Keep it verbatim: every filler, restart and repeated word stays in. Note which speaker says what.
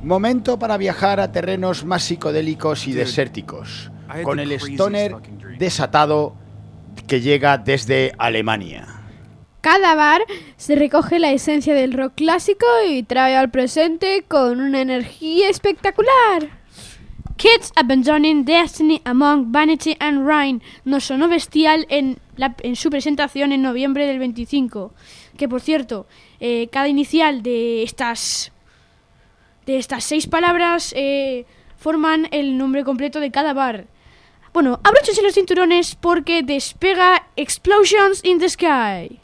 Speaker 1: Momento para viajar a terrenos más psicodélicos y desérticos, con el stoner desatado que llega desde Alemania.
Speaker 2: Cada bar se recoge la esencia del rock clásico y trae al presente con una energía espectacular. Kids Abandoning Destiny Among Vanity and Rain nos sonó bestial en, la, en su presentación en noviembre del veinticinco. Que por cierto, eh, cada inicial de estas, de estas seis palabras eh, forman el nombre completo de cada bar. Bueno, abróchense los cinturones porque despega Explosions in the Sky.